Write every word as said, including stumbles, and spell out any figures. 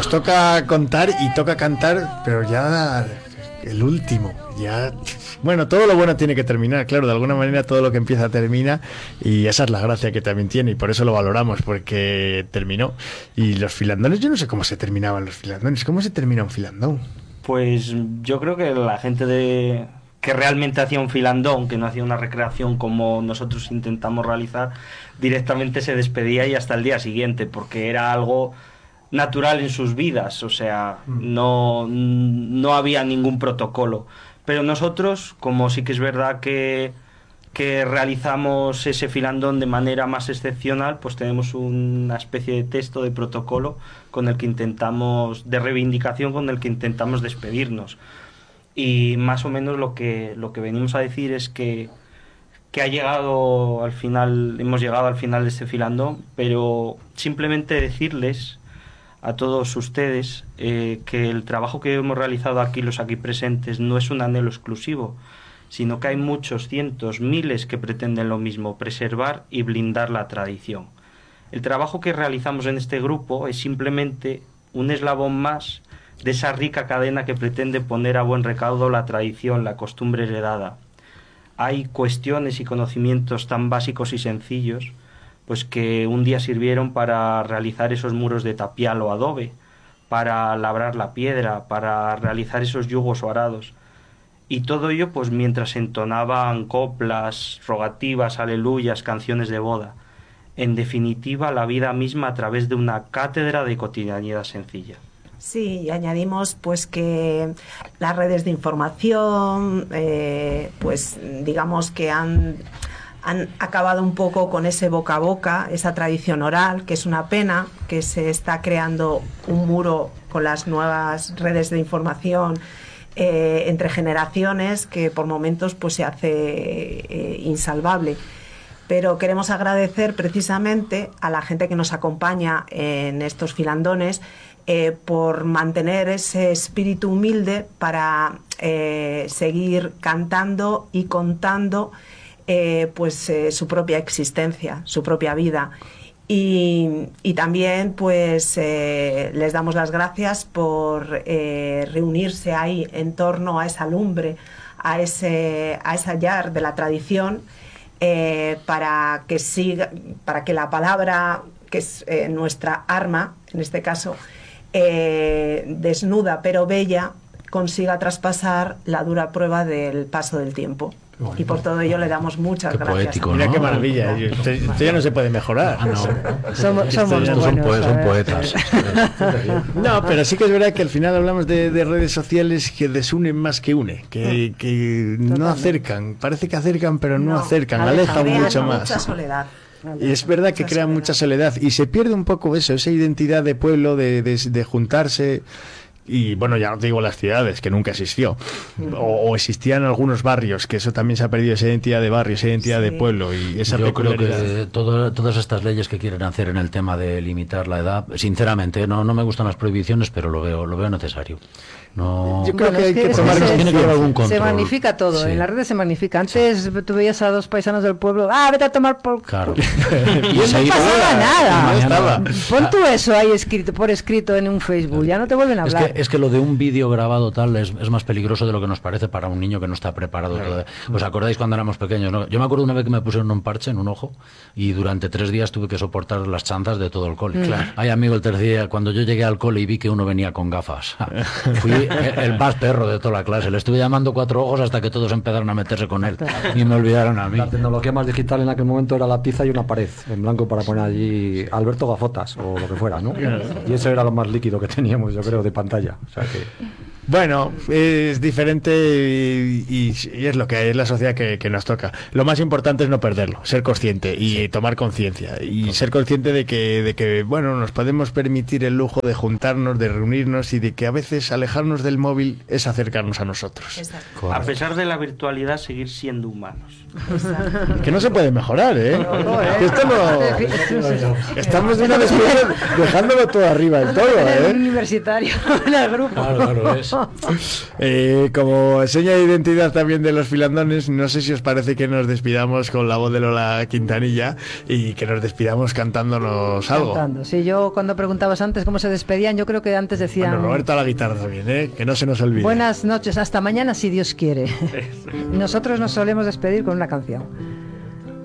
pues toca contar y toca cantar, pero ya el último, ya... Bueno, todo lo bueno tiene que terminar, claro, de alguna manera todo lo que empieza termina, y esa es la gracia que también tiene, y por eso lo valoramos, porque terminó. Y los filandones, yo no sé cómo se terminaban los filandones. ¿Cómo se termina un filandón? Pues yo creo que la gente de que realmente hacía un filandón, que no hacía una recreación como nosotros intentamos realizar, directamente se despedía y hasta el día siguiente, porque era algo natural en sus vidas, o sea, no, no había ningún protocolo. Pero nosotros, como sí que es verdad que, que realizamos ese filandón de manera más excepcional, pues tenemos una especie de texto de protocolo con el que intentamos, de reivindicación, con el que intentamos despedirnos. Y más o menos lo que, lo que venimos a decir es que, que ha llegado al final, hemos llegado al final de este filandón, pero simplemente decirles a todos ustedes eh, que el trabajo que hemos realizado aquí, los aquí presentes, no es un anhelo exclusivo, sino que hay muchos, cientos, miles que pretenden lo mismo, preservar y blindar la tradición. El trabajo que realizamos en este grupo es simplemente un eslabón más de esa rica cadena que pretende poner a buen recaudo la tradición, la costumbre heredada. Hay cuestiones y conocimientos tan básicos y sencillos pues que un día sirvieron para realizar esos muros de tapial o adobe, para labrar la piedra, para realizar esos yugos o arados. Y todo ello pues mientras entonaban coplas, rogativas, aleluyas, canciones de boda. En definitiva, la vida misma a través de una cátedra de cotidianidad sencilla. Sí, y añadimos pues que las redes de información, eh, pues digamos que han... han acabado un poco con ese boca a boca, esa tradición oral, que es una pena, que se está creando un muro con las nuevas redes de información eh, entre generaciones que por momentos pues se hace eh, insalvable. Pero queremos agradecer precisamente a la gente que nos acompaña en estos filandones eh, por mantener ese espíritu humilde para eh, seguir cantando y contando Eh, pues eh, su propia existencia, su propia vida. Y, y también pues eh, les damos las gracias por eh, reunirse ahí en torno a esa lumbre, a ese a esa llar de la tradición, eh, para que siga, para que la palabra, que es eh, nuestra arma, en este caso, eh, desnuda pero bella, consiga traspasar la dura prueba del paso del tiempo. Bueno, y por todo ello le damos muchas qué gracias. Poético, Mira ¿no? qué maravilla. Esto, esto ya no se puede mejorar. Ah, no. Somos, somos Estos son, buenos, poe- son ver, poetas. No, pero sí que es verdad que al final hablamos de, de redes sociales que desunen más que une, que, que no acercan. Parece que acercan, pero no, no acercan, alejan mucho más. Mucha soledad. Y es verdad que crean mucha soledad y se pierde un poco eso, esa identidad de pueblo, de, de, de juntarse. Y bueno, ya no te digo las ciudades, que nunca existió, o, o existían algunos barrios, que eso también se ha perdido, esa identidad de barrio, esa identidad sí. de pueblo y esa Yo creo peculiaridad. que todo, todas estas leyes que quieren hacer en el tema de limitar la edad, sinceramente, no, no me gustan las prohibiciones, pero lo veo, lo veo necesario. No, yo creo bueno, que hay es que, que es tomar que se, tiene que haber algún control. Se magnifica todo, sí. En las redes se magnifica. Antes sí. Tú veías a dos paisanos del pueblo, ah, vete a tomar por... Claro. Y no pasaba nada. No estaba. Pon tú eso ahí escrito, por escrito en un Facebook, ya no te vuelven a hablar. Es que, es que lo de un vídeo grabado tal es, es más peligroso de lo que nos parece para un niño que no está preparado. Claro. Todo. ¿Os acordáis cuando éramos pequeños? ¿No? Yo me acuerdo una vez que me pusieron un parche en un ojo y durante tres días tuve que soportar las chanzas de todo el cole. Claro. Ay, amigo, el tercer día, cuando yo llegué al cole y vi que uno venía con gafas, fui el más perro de toda la clase. Le estuve llamando cuatro ojos hasta que todos empezaron a meterse con él y me olvidaron a mí. La tecnología más digital en aquel momento era la pizza y una pared en blanco para poner allí Alberto Gafotas o lo que fuera, ¿no? Y eso era lo más líquido que teníamos, yo creo, de pantalla. O sea que... Bueno, es diferente y, y, y es lo que es la sociedad que, que nos toca. Lo más importante es no perderlo, ser consciente y sí. tomar conciencia y okay. ser consciente de que, de que, bueno, nos podemos permitir el lujo de juntarnos, de reunirnos y de que a veces alejarnos del móvil es acercarnos a nosotros. A pesar de la virtualidad, seguir siendo humanos. Exacto. Que no se puede mejorar, ¿eh? No, no, ¿eh? Que esto no... Estamos de una vez dejándolo todo arriba del todo, ¿eh? Universitario en el grupo. Claro, claro, es. Pues, eh, como seña de identidad también de los filandones, no sé si os parece que nos despidamos con la voz de Lola Quintanilla y que nos despidamos cantándonos algo. Cantando. Sí, yo cuando preguntabas antes cómo se despedían, yo creo que antes decían... Bueno, Roberto a la guitarra también, ¿eh? Que no se nos olvide. Buenas noches, hasta mañana si Dios quiere. Nosotros nos solemos despedir con una canción.